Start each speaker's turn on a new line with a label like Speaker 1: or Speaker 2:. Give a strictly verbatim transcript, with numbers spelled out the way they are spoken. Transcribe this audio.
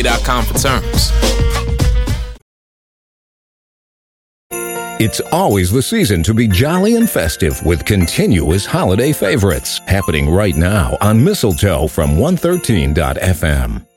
Speaker 1: dot com for terms.
Speaker 2: It's always the season to be jolly and festive with continuous holiday favorites happening right now on Mistletoe from one thirteen dot f m.